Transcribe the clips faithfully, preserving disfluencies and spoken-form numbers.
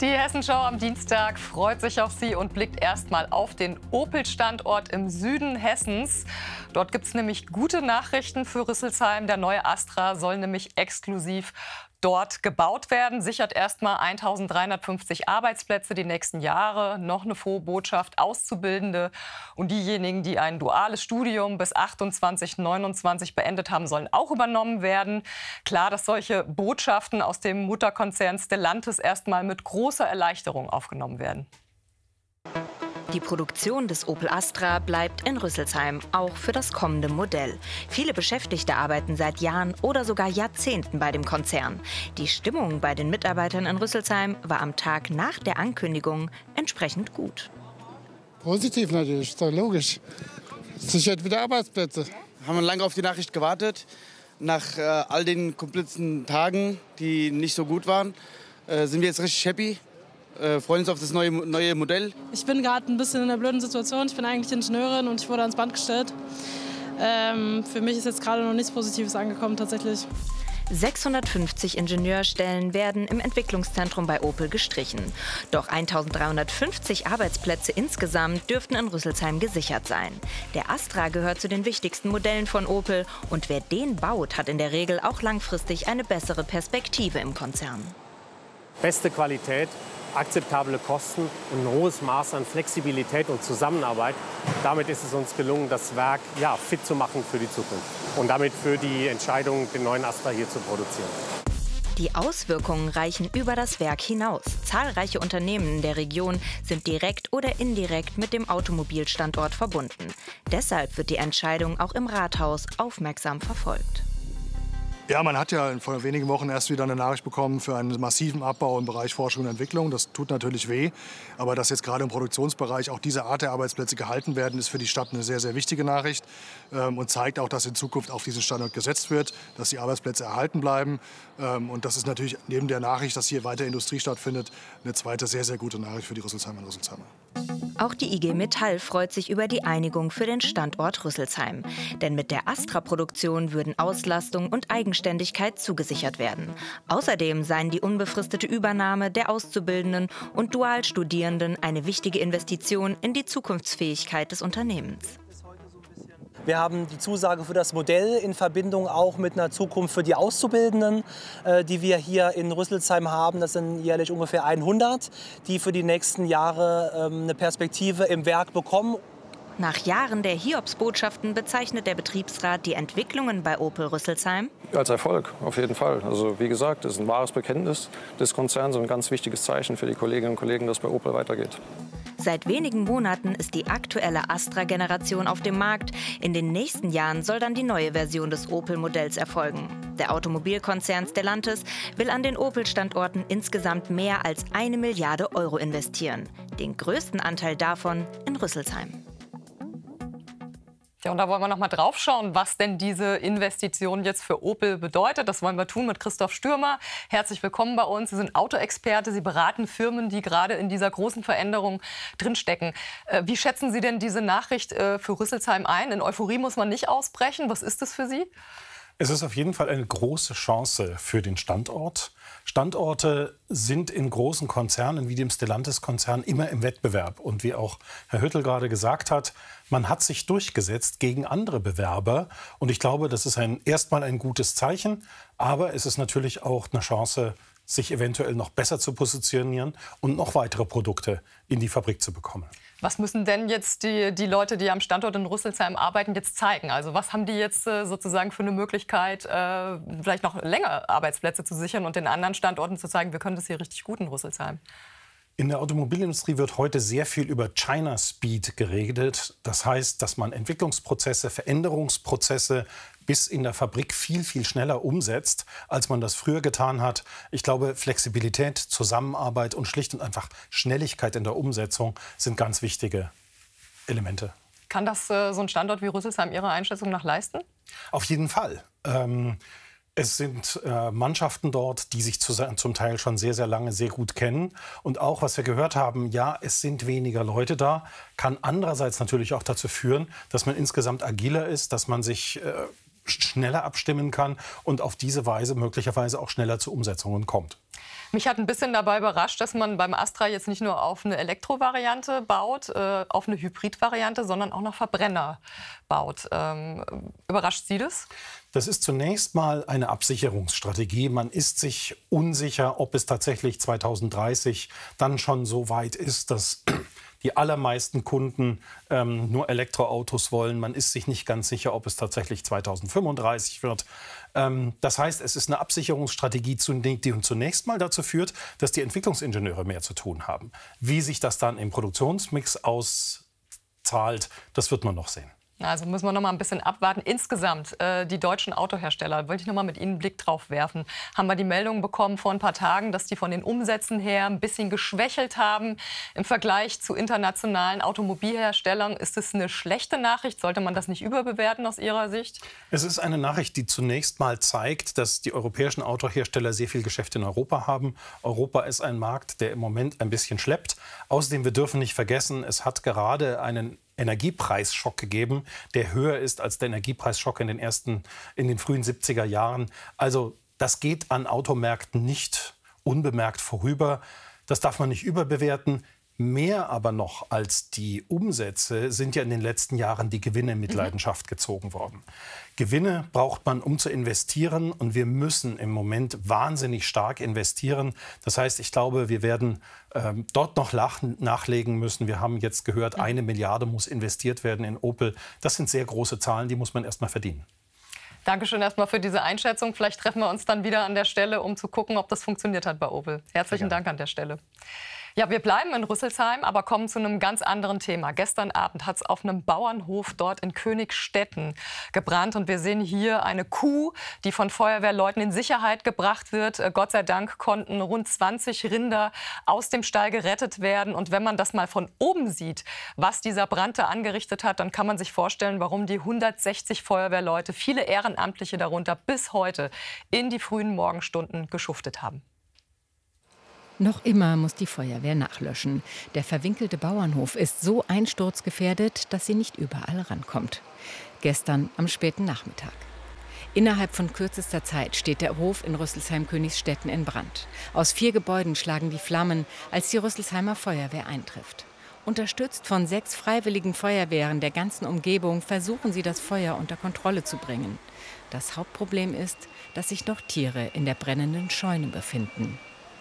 Die Hessenschau am Dienstag freut sich auf Sie und blickt erstmal auf den Opel-Standort im Süden Hessens. Dort gibt es nämlich gute Nachrichten für Rüsselsheim. Der neue Astra soll nämlich exklusiv dort gebaut werden, sichert erstmal eintausenddreihundertfünfzig Arbeitsplätze die nächsten Jahre. Noch eine frohe Botschaft: Auszubildende und diejenigen, die ein duales Studium bis achtundzwanzig neunundzwanzig beendet haben, sollen auch übernommen werden. Klar, dass solche Botschaften aus dem Mutterkonzern Stellantis erstmal mit großer Erleichterung aufgenommen werden. Die Produktion des Opel Astra bleibt in Rüsselsheim, auch für das kommende Modell. Viele Beschäftigte arbeiten seit Jahren oder sogar Jahrzehnten bei dem Konzern. Die Stimmung bei den Mitarbeitern in Rüsselsheim war am Tag nach der Ankündigung entsprechend gut. Positiv natürlich, ist doch logisch. Sichert wieder Arbeitsplätze. Haben wir lange auf die Nachricht gewartet. Nach äh, all den komplizierten Tagen, die nicht so gut waren, äh, sind wir jetzt richtig happy. Äh, freuen uns auf das neue, neue Modell. Ich bin gerade ein bisschen in einer blöden Situation. Ich bin eigentlich Ingenieurin und ich wurde ans Band gestellt. Ähm, für mich ist jetzt gerade noch nichts Positives angekommen tatsächlich. sechshundertfünfzig Ingenieurstellen werden im Entwicklungszentrum bei Opel gestrichen. Doch eintausenddreihundertfünfzig Arbeitsplätze insgesamt dürften in Rüsselsheim gesichert sein. Der Astra gehört zu den wichtigsten Modellen von Opel und wer den baut, hat in der Regel auch langfristig eine bessere Perspektive im Konzern. Beste Qualität, akzeptable Kosten und ein hohes Maß an Flexibilität und Zusammenarbeit. Damit ist es uns gelungen, das Werk ja, fit zu machen für die Zukunft und damit für die Entscheidung, den neuen Astra hier zu produzieren. Die Auswirkungen reichen über das Werk hinaus. Zahlreiche Unternehmen in der Region sind direkt oder indirekt mit dem Automobilstandort verbunden. Deshalb wird die Entscheidung auch im Rathaus aufmerksam verfolgt. Ja, man hat ja vor wenigen Wochen erst wieder eine Nachricht bekommen für einen massiven Abbau im Bereich Forschung und Entwicklung. Das tut natürlich weh. Aber dass jetzt gerade im Produktionsbereich auch diese Art der Arbeitsplätze gehalten werden, ist für die Stadt eine sehr, sehr wichtige Nachricht. Und zeigt auch, dass in Zukunft auf diesen Standort gesetzt wird, dass die Arbeitsplätze erhalten bleiben. Und das ist natürlich neben der Nachricht, dass hier weiter Industrie stattfindet, eine zweite sehr, sehr gute Nachricht für die Rüsselsheimer und Rüsselsheimer. Auch die I G Metall freut sich über die Einigung für den Standort Rüsselsheim. Denn mit der Astra-Produktion würden Auslastung und Eigenständigkeit zugesichert werden. Außerdem seien die unbefristete Übernahme der Auszubildenden und Dualstudierenden eine wichtige Investition in die Zukunftsfähigkeit des Unternehmens. Wir haben die Zusage für das Modell in Verbindung auch mit einer Zukunft für die Auszubildenden, äh, die wir hier in Rüsselsheim haben. Das sind jährlich ungefähr hundert, die für die nächsten Jahre ähm, eine Perspektive im Werk bekommen. Nach Jahren der Hiobsbotschaften bezeichnet der Betriebsrat die Entwicklungen bei Opel Rüsselsheim als Erfolg, auf jeden Fall. Also wie gesagt, das ist ein wahres Bekenntnis des Konzerns und ein ganz wichtiges Zeichen für die Kolleginnen und Kollegen, dass bei Opel weitergeht. Seit wenigen Monaten ist die aktuelle Astra-Generation auf dem Markt. In den nächsten Jahren soll dann die neue Version des Opel-Modells erfolgen. Der Automobilkonzern Stellantis will an den Opel-Standorten insgesamt mehr als eine Milliarde Euro investieren. Den größten Anteil davon in Rüsselsheim. Ja, und da wollen wir noch mal drauf schauen, was denn diese Investition jetzt für Opel bedeutet. Das wollen wir tun mit Christoph Stürmer. Herzlich willkommen bei uns. Sie sind Autoexperte. Sie beraten Firmen, die gerade in dieser großen Veränderung drinstecken. Wie schätzen Sie denn diese Nachricht für Rüsselsheim ein? In Euphorie muss man nicht ausbrechen. Was ist das für Sie? Es ist auf jeden Fall eine große Chance für den Standort. Standorte sind in großen Konzernen wie dem Stellantis-Konzern immer im Wettbewerb. Und wie auch Herr Hüttel gerade gesagt hat, man hat sich durchgesetzt gegen andere Bewerber. Und ich glaube, das ist ein, erstmal ein gutes Zeichen. Aber es ist natürlich auch eine Chance, sich eventuell noch besser zu positionieren und noch weitere Produkte in die Fabrik zu bekommen. Was müssen denn jetzt die, die Leute, die am Standort in Rüsselsheim arbeiten, jetzt zeigen? Also was haben die jetzt äh, sozusagen für eine Möglichkeit, äh, vielleicht noch länger Arbeitsplätze zu sichern und den anderen Standorten zu zeigen, wir können das hier richtig gut in Rüsselsheim? In der Automobilindustrie wird heute sehr viel über China Speed geredet. Das heißt, dass man Entwicklungsprozesse, Veränderungsprozesse bis in der Fabrik viel, viel schneller umsetzt, als man das früher getan hat. Ich glaube, Flexibilität, Zusammenarbeit und schlicht und einfach Schnelligkeit in der Umsetzung sind ganz wichtige Elemente. Kann das äh, so ein Standort wie Rüsselsheim Ihrer Einschätzung nach leisten? Auf jeden Fall. Ähm, Es sind äh, Mannschaften dort, die sich zu, zum Teil schon sehr, sehr lange sehr gut kennen. Und auch, was wir gehört haben, ja, es sind weniger Leute da, kann andererseits natürlich auch dazu führen, dass man insgesamt agiler ist, dass man sich äh, schneller abstimmen kann und auf diese Weise möglicherweise auch schneller zu Umsetzungen kommt. Mich hat ein bisschen dabei überrascht, dass man beim Astra jetzt nicht nur auf eine Elektrovariante baut, äh, auf eine Hybridvariante, sondern auch noch Verbrenner baut. Ähm, überrascht Sie das? Das ist zunächst mal eine Absicherungsstrategie. Man ist sich unsicher, ob es tatsächlich zweitausenddreißig dann schon so weit ist, dass die allermeisten Kunden ähm, nur Elektroautos wollen. Man ist sich nicht ganz sicher, ob es tatsächlich zweitausendfünfunddreißig wird. Ähm, das heißt, es ist eine Absicherungsstrategie, die zunächst mal dazu führt, dass die Entwicklungsingenieure mehr zu tun haben. Wie sich das dann im Produktionsmix auszahlt, das wird man noch sehen. Also müssen wir noch mal ein bisschen abwarten. Insgesamt, äh, die deutschen Autohersteller, wollte ich noch mal mit Ihnen einen Blick drauf werfen, haben wir die Meldung bekommen vor ein paar Tagen, dass die von den Umsätzen her ein bisschen geschwächelt haben. Im Vergleich zu internationalen Automobilherstellern ist es eine schlechte Nachricht. Sollte man das nicht überbewerten aus Ihrer Sicht? Es ist eine Nachricht, die zunächst mal zeigt, dass die europäischen Autohersteller sehr viel Geschäft in Europa haben. Europa ist ein Markt, der im Moment ein bisschen schleppt. Außerdem, wir dürfen nicht vergessen, es hat gerade einen Energiepreisschock gegeben, der höher ist als der Energiepreisschock in den ersten, in den frühen siebziger Jahren. Also das geht an Automärkten nicht unbemerkt vorüber. Das darf man nicht überbewerten. Mehr aber noch als die Umsätze sind ja in den letzten Jahren die Gewinne in Mitleidenschaft gezogen worden. Gewinne braucht man, um zu investieren. Und wir müssen im Moment wahnsinnig stark investieren. Das heißt, ich glaube, wir werden ähm, dort noch lachen, nachlegen müssen. Wir haben jetzt gehört, eine Milliarde muss investiert werden in Opel. Das sind sehr große Zahlen, die muss man erst mal verdienen. Dankeschön erstmal für diese Einschätzung. Vielleicht treffen wir uns dann wieder an der Stelle, um zu gucken, ob das funktioniert hat bei Opel. Herzlichen Dank an der Stelle. Ja, wir bleiben in Rüsselsheim, aber kommen zu einem ganz anderen Thema. Gestern Abend hat es auf einem Bauernhof dort in Königstetten gebrannt. Und wir sehen hier eine Kuh, die von Feuerwehrleuten in Sicherheit gebracht wird. Gott sei Dank konnten rund zwanzig Rinder aus dem Stall gerettet werden. Und wenn man das mal von oben sieht, was dieser Brand da angerichtet hat, dann kann man sich vorstellen, warum die hundertsechzig Feuerwehrleute, viele Ehrenamtliche darunter, bis heute in die frühen Morgenstunden geschuftet haben. Noch immer muss die Feuerwehr nachlöschen. Der verwinkelte Bauernhof ist so einsturzgefährdet, dass sie nicht überall rankommt. Gestern am späten Nachmittag. Innerhalb von kürzester Zeit steht der Hof in Rüsselsheim-Königstetten in Brand. Aus vier Gebäuden schlagen die Flammen, als die Rüsselsheimer Feuerwehr eintrifft. Unterstützt von sechs freiwilligen Feuerwehren der ganzen Umgebung versuchen sie, das Feuer unter Kontrolle zu bringen. Das Hauptproblem ist, dass sich noch Tiere in der brennenden Scheune befinden.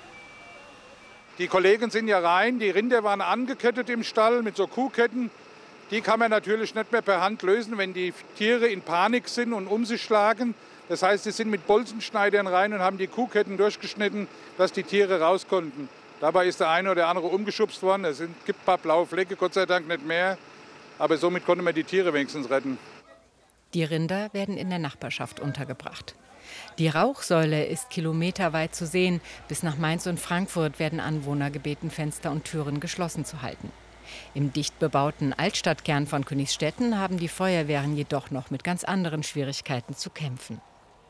Die Kollegen sind ja rein, die Rinder waren angekettet im Stall mit so Kuhketten. Die kann man natürlich nicht mehr per Hand lösen, wenn die Tiere in Panik sind und um sich schlagen. Das heißt, sie sind mit Bolzenschneidern rein und haben die Kuhketten durchgeschnitten, dass die Tiere raus konnten. Dabei ist der eine oder andere umgeschubst worden. Es gibt ein paar blaue Flecke, Gott sei Dank nicht mehr. Aber somit konnte man die Tiere wenigstens retten. Die Rinder werden in der Nachbarschaft untergebracht. Die Rauchsäule ist kilometerweit zu sehen. Bis nach Mainz und Frankfurt werden Anwohner gebeten, Fenster und Türen geschlossen zu halten. Im dicht bebauten Altstadtkern von Königstetten haben die Feuerwehren jedoch noch mit ganz anderen Schwierigkeiten zu kämpfen.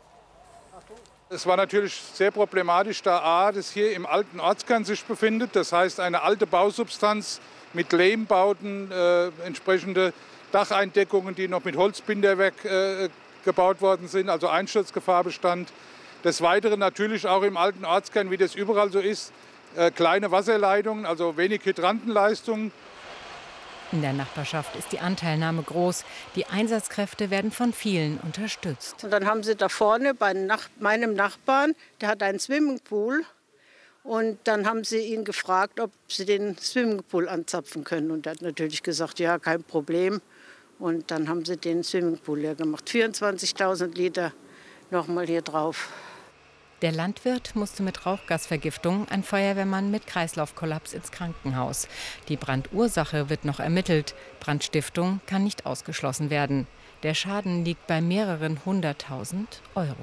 Es war natürlich sehr problematisch, da A, das hier im alten Ortskern sich befindet. Das heißt, eine alte Bausubstanz mit Lehmbauten, äh, entsprechende Dacheindeckungen, die noch mit Holzbinderwerk äh, gebaut worden sind, also Einsturzgefahr bestand. Des Weiteren natürlich auch im alten Ortskern, wie das überall so ist, äh, kleine Wasserleitungen, also wenig Hydrantenleistung. In der Nachbarschaft ist die Anteilnahme groß. Die Einsatzkräfte werden von vielen unterstützt. Und dann haben sie da vorne bei Nach- meinem Nachbarn, der hat einen Swimmingpool. Und dann haben sie ihn gefragt, ob sie den Swimmingpool anzapfen können. Und er hat natürlich gesagt, ja, kein Problem. Und dann haben sie den Swimmingpool leer gemacht. vierundzwanzigtausend Liter nochmal hier drauf. Der Landwirt musste mit Rauchgasvergiftung, ein Feuerwehrmann mit Kreislaufkollaps ins Krankenhaus. Die Brandursache wird noch ermittelt. Brandstiftung kann nicht ausgeschlossen werden. Der Schaden liegt bei mehreren hunderttausend Euro.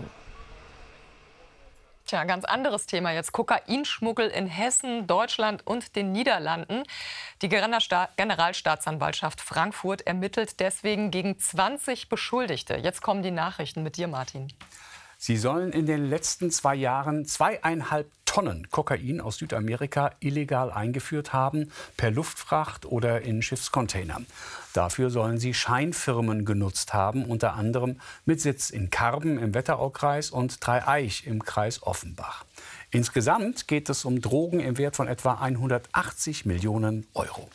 Tja, ganz anderes Thema jetzt. Kokainschmuggel in Hessen, Deutschland und den Niederlanden. Die Generalstaatsanwaltschaft Frankfurt ermittelt deswegen gegen zwanzig Beschuldigte. Jetzt kommen die Nachrichten mit dir, Martin. Sie sollen in den letzten zwei Jahren zweieinhalb Tonnen Kokain aus Südamerika illegal eingeführt haben, per Luftfracht oder in Schiffscontainern. Dafür sollen sie Scheinfirmen genutzt haben, unter anderem mit Sitz in Karben im Wetteraukreis und Dreieich im Kreis Offenbach. Insgesamt geht es um Drogen im Wert von etwa hundertachtzig Millionen Euro.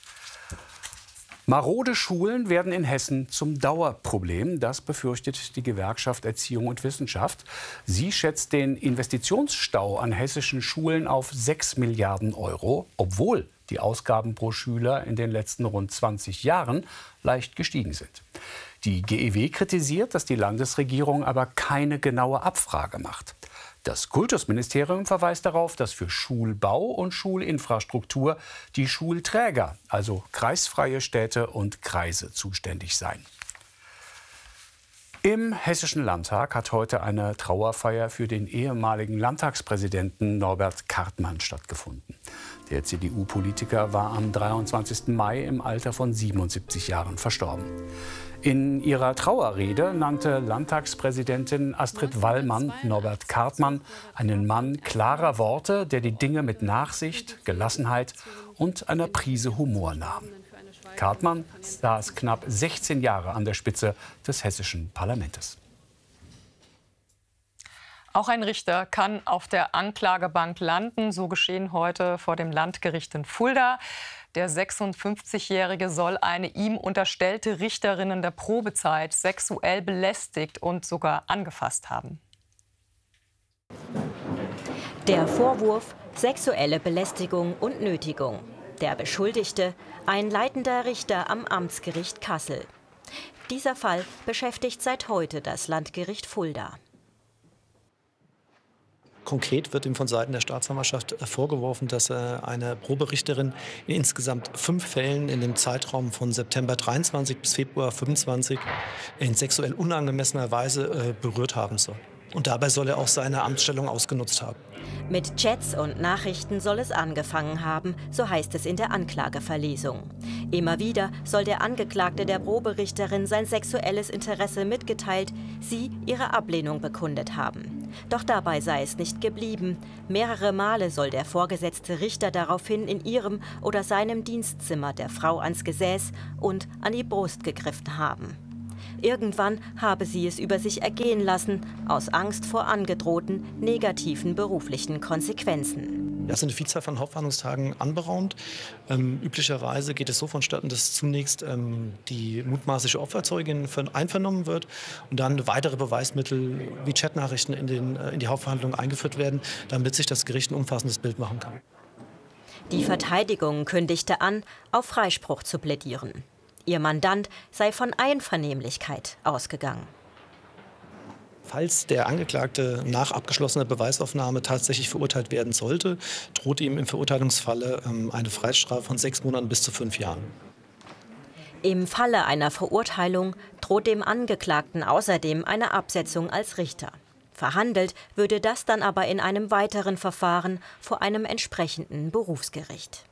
Marode Schulen werden in Hessen zum Dauerproblem. Das befürchtet die Gewerkschaft Erziehung und Wissenschaft. Sie schätzt den Investitionsstau an hessischen Schulen auf sechs Milliarden Euro, obwohl die Ausgaben pro Schüler in den letzten rund zwanzig Jahren leicht gestiegen sind. Die G E W kritisiert, dass die Landesregierung aber keine genaue Abfrage macht. Das Kultusministerium verweist darauf, dass für Schulbau und Schulinfrastruktur die Schulträger, also kreisfreie Städte und Kreise, zuständig seien. Im Hessischen Landtag hat heute eine Trauerfeier für den ehemaligen Landtagspräsidenten Norbert Kartmann stattgefunden. Der C D U-Politiker war am dreiundzwanzigsten Mai im Alter von siebenundsiebzig Jahren verstorben. In ihrer Trauerrede nannte Landtagspräsidentin Astrid Wallmann Norbert Kartmann einen Mann klarer Worte, der die Dinge mit Nachsicht, Gelassenheit und einer Prise Humor nahm. Kartmann saß knapp sechzehn Jahre an der Spitze des hessischen Parlaments. Auch ein Richter kann auf der Anklagebank landen. So geschehen heute vor dem Landgericht in Fulda. Der sechsundfünfzigjährige soll eine ihm unterstellte Richterin in der Probezeit sexuell belästigt und sogar angefasst haben. Der Vorwurf: sexuelle Belästigung und Nötigung. Der Beschuldigte: ein leitender Richter am Amtsgericht Kassel. Dieser Fall beschäftigt seit heute das Landgericht Fulda. Konkret wird ihm von Seiten der Staatsanwaltschaft vorgeworfen, dass er eine Proberichterin in insgesamt fünf Fällen in dem Zeitraum von September dreiundzwanzig bis Februar fünfundzwanzig in sexuell unangemessener Weise äh, berührt haben soll. Und dabei soll er auch seine Amtsstellung ausgenutzt haben. Mit Chats und Nachrichten soll es angefangen haben, so heißt es in der Anklageverlesung. Immer wieder soll der Angeklagte der Proberichterin sein sexuelles Interesse mitgeteilt, sie ihre Ablehnung bekundet haben. Doch dabei sei es nicht geblieben. Mehrere Male soll der vorgesetzte Richter daraufhin in ihrem oder seinem Dienstzimmer der Frau ans Gesäß und an die Brust gegriffen haben. Irgendwann habe sie es über sich ergehen lassen, aus Angst vor angedrohten negativen beruflichen Konsequenzen. Das sind eine Vielzahl von Hauptverhandlungstagen anberaumt. Ähm, üblicherweise geht es so vonstatten, dass zunächst ähm, die mutmaßliche Opferzeugin einvernommen wird und dann weitere Beweismittel wie Chatnachrichten in, den, äh, in die Hauptverhandlung eingeführt werden, damit sich das Gericht ein umfassendes Bild machen kann. Die Verteidigung kündigte an, auf Freispruch zu plädieren. Ihr Mandant sei von Einvernehmlichkeit ausgegangen. Falls der Angeklagte nach abgeschlossener Beweisaufnahme tatsächlich verurteilt werden sollte, droht ihm im Verurteilungsfalle eine Freiheitsstrafe von sechs Monaten bis zu fünf Jahren. Im Falle einer Verurteilung droht dem Angeklagten außerdem eine Absetzung als Richter. Verhandelt würde das dann aber in einem weiteren Verfahren vor einem entsprechenden Berufsgericht.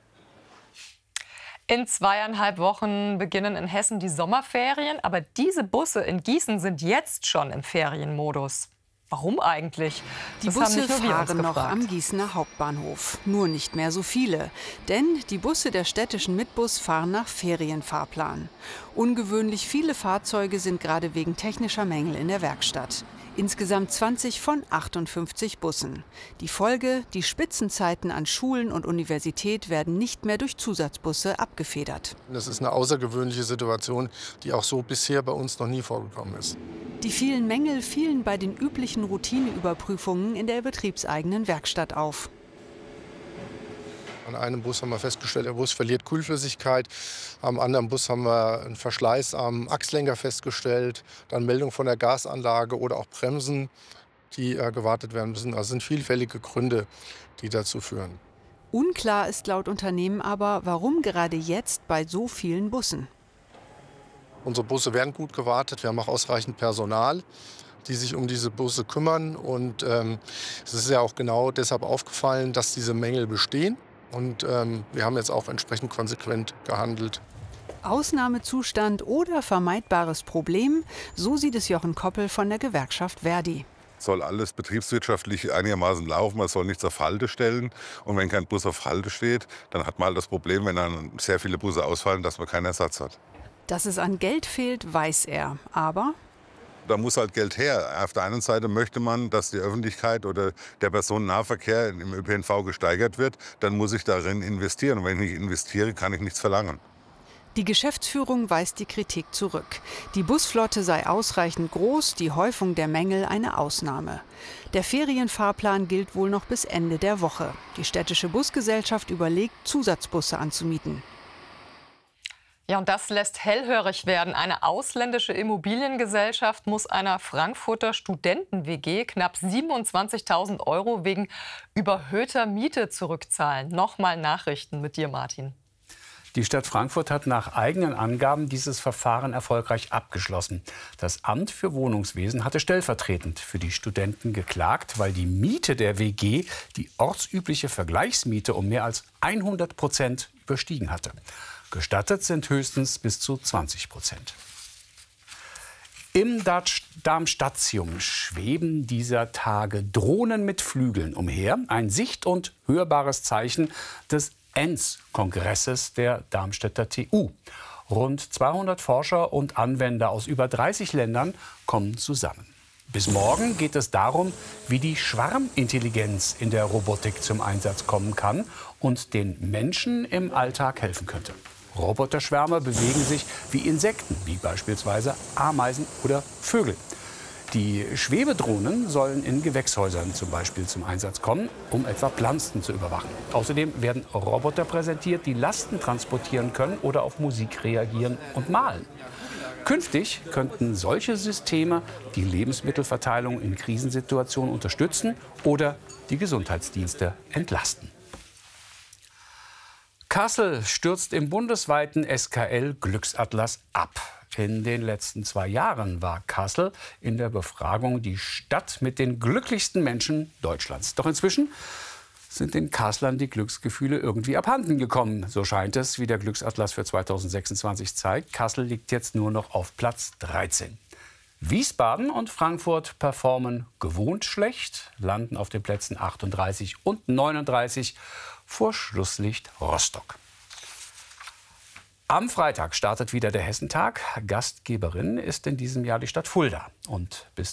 In zweieinhalb Wochen beginnen in Hessen die Sommerferien, aber diese Busse in Gießen sind jetzt schon im Ferienmodus. Warum eigentlich? Die Busse fahren noch am Gießener Hauptbahnhof. Nur nicht mehr so viele. Denn die Busse der städtischen Mitbus fahren nach Ferienfahrplan. Ungewöhnlich viele Fahrzeuge sind gerade wegen technischer Mängel in der Werkstatt. Insgesamt zwanzig von achtundfünfzig Bussen. Die Folge: die Spitzenzeiten an Schulen und Universität werden nicht mehr durch Zusatzbusse abgefedert. Das ist eine außergewöhnliche Situation, die auch so bisher bei uns noch nie vorgekommen ist. Die vielen Mängel fielen bei den üblichen Routineüberprüfungen in der betriebseigenen Werkstatt auf. An einem Bus haben wir festgestellt, der Bus verliert Kühlflüssigkeit. Am anderen Bus haben wir einen Verschleiß am Achslenker festgestellt. Dann Meldung von der Gasanlage oder auch Bremsen, die äh, gewartet werden müssen. Also es sind vielfältige Gründe, die dazu führen. Unklar ist laut Unternehmen aber, warum gerade jetzt bei so vielen Bussen. Unsere Busse werden gut gewartet. Wir haben auch ausreichend Personal, die sich um diese Busse kümmern. Und ähm, es ist ja auch genau deshalb aufgefallen, dass diese Mängel bestehen. Und ähm, wir haben jetzt auch entsprechend konsequent gehandelt. Ausnahmezustand oder vermeidbares Problem, so sieht es Jochen Koppel von der Gewerkschaft Verdi. Soll alles betriebswirtschaftlich einigermaßen laufen, man soll nichts auf Halde stellen. Und wenn kein Bus auf Halde steht, dann hat man halt das Problem, wenn dann sehr viele Busse ausfallen, dass man keinen Ersatz hat. Dass es an Geld fehlt, weiß er. Aber Da muss halt Geld her. Auf der einen Seite möchte man, dass die Öffentlichkeit oder der Personennahverkehr im Ö P N V gesteigert wird. Dann muss ich darin investieren. Und wenn ich nicht investiere, kann ich nichts verlangen. Die Geschäftsführung weist die Kritik zurück. Die Busflotte sei ausreichend groß, die Häufung der Mängel eine Ausnahme. Der Ferienfahrplan gilt wohl noch bis Ende der Woche. Die städtische Busgesellschaft überlegt, Zusatzbusse anzumieten. Ja, und das lässt hellhörig werden. Eine ausländische Immobiliengesellschaft muss einer Frankfurter Studenten-W G knapp siebenundzwanzigtausend Euro wegen überhöhter Miete zurückzahlen. Nochmal Nachrichten mit dir, Martin. Die Stadt Frankfurt hat nach eigenen Angaben dieses Verfahren erfolgreich abgeschlossen. Das Amt für Wohnungswesen hatte stellvertretend für die Studenten geklagt, weil die Miete der W G die ortsübliche Vergleichsmiete um mehr als hundert Prozent überstiegen hatte. Gestattet sind höchstens bis zu zwanzig Prozent. Im Darmstadtium schweben dieser Tage Drohnen mit Flügeln umher. Ein sicht- und hörbares Zeichen des E N S-Kongresses der Darmstädter T U. Rund zweihundert Forscher und Anwender aus über dreißig Ländern kommen zusammen. Bis morgen geht es darum, wie die Schwarmintelligenz in der Robotik zum Einsatz kommen kann und den Menschen im Alltag helfen könnte. Roboterschwärme bewegen sich wie Insekten, wie beispielsweise Ameisen oder Vögel. Die Schwebedrohnen sollen in Gewächshäusern zum Beispiel zum Einsatz kommen, um etwa Pflanzen zu überwachen. Außerdem werden Roboter präsentiert, die Lasten transportieren können oder auf Musik reagieren und malen. Künftig könnten solche Systeme die Lebensmittelverteilung in Krisensituationen unterstützen oder die Gesundheitsdienste entlasten. Kassel stürzt im bundesweiten S K L-Glücksatlas ab. In den letzten zwei Jahren war Kassel in der Befragung die Stadt mit den glücklichsten Menschen Deutschlands. Doch inzwischen sind den Kasslern die Glücksgefühle irgendwie abhanden gekommen. So scheint es, wie der Glücksatlas für zweitausendsechsundzwanzig zeigt. Kassel liegt jetzt nur noch auf Platz dreizehn. Wiesbaden und Frankfurt performen gewohnt schlecht, landen auf den Plätzen achtunddreißig und neununddreißig vor Schlusslicht Rostock. Am Freitag startet wieder der Hessentag. Gastgeberin ist in diesem Jahr die Stadt Fulda. Und bis